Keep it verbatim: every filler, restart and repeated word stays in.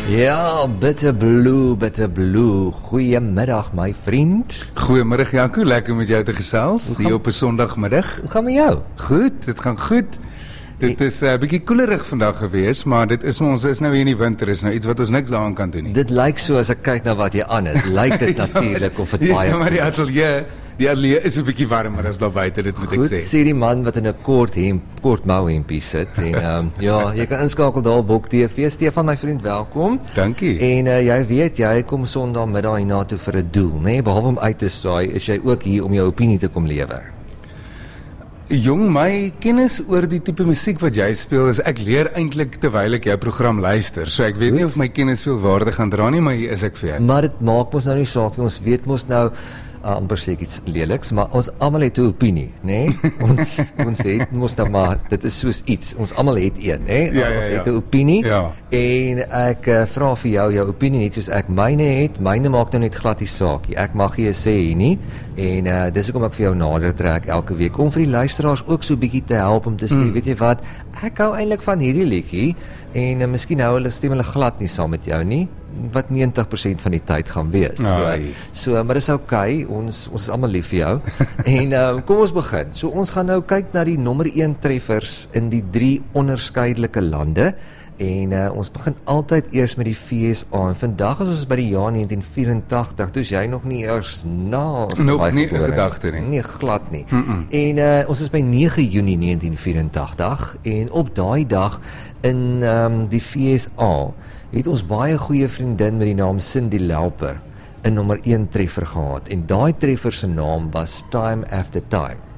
Ja, bitter blue, bitter blue. Goeiemiddag my vriend. Goeiemiddag Janko, lekker met jou te gesels, hier op 'n Sondagmiddag. Hoe gaan met jou? Goed, dit gaan goed. Dit is 'n uh, bietjie koelerig vandag gewees, maar dit is ons is nou hier in die winter, is nou iets wat ons niks daaraan kan doen nie. Dit lyk so as ek kyk na wat jy aan het, lyk dit natuurlik of dit baie Ja, maar die ateljee, die ateljee is 'n bietjie warmer as daar buite, dit moet goed ek sê. sê die man wat in 'n kort hemp, kort mou hempie sit en um, ja, jy kan inskakel daar op Bok T V. Stefan my vriend, welkom. Dankie. En uh, jy weet jy kom Sondagmiddag hiernatoe vir 'n doel, nê? Nee? Behalwe om uit te saai, is jy ook hier om jou opinie te kom lewer. Jong, my kennis oor die tipe musiek wat jy speel is ek leer eintlik terwyl ek jou program luister. So ek weet nie of my kennis veel waarde gaan dra nie, maar hier is ek vir jou. Maar dit maak ons nou nie saak nie. Ons weet mos nou uh, amper sê ek iets leliks, maar ons almal het 'n opinie, nê? Nee? Ons ons het mos nou maar dit is soos iets. Ons almal het een, nê? Nee? Ja, ja, ons ja. het 'n opinie. Ja. En ek uh, vra vir jou jou opinie nie soos ek myne het. Myne maak nou net glad die saak nie. Ek mag nie sê hier nie. En uh, dis hoekom ek vir jou nader trek elke week om vir die luisteraars ook so 'n bietjie te help om te sê, mm. weet jy wat, ek hou eintlik van hierdie liedjie en uh, miskien hou hulle stem hulle glad nie saam met jou nie, wat negentig persent van die tyd gaan wees. Ai. So, so maar dis oukei, ons ons is almal lief vir jou. En uh, kom ons begin. So ons gaan nou kyk na die nommer een treffers in die drie onderskeidelike lande. En uh, ons begin altyd eers met die V S A. En vandag is ons by die jaar negentien vyf-en-tagtig. Toe is jy nog nie eers na Nog nie 'n gedagte nie. Nee, glad nie. Mm -mm. En uh, ons is by nege Junie negentien vyf-en-tagtig en op daai dag in um, die V S A het ons baie goeie vriendin met die naam Cyndi Lauper 'n nommer een treffer gehad. En daai treffer se naam was Time After Time.